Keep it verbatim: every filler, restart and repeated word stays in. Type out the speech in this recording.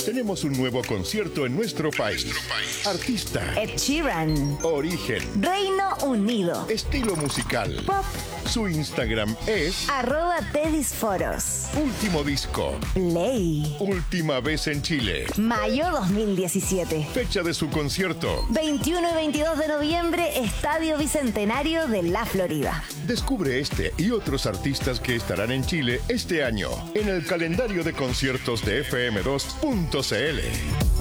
Tenemos un nuevo concierto en nuestro país. Artista. Ed Sheeran. Origen. Reino Unido. Estilo musical. Pop. Su Instagram es Arroba Tedisforos. Último disco. Play. Última vez en Chile. Mayo dos mil diecisiete. Fecha de su concierto. veintiuno y veintidós de noviembre, Estadio Bicentenario de La Florida. Descubre este y otros artistas que estarán en Chile este año en el calendario de conciertos de F M dos punto C L.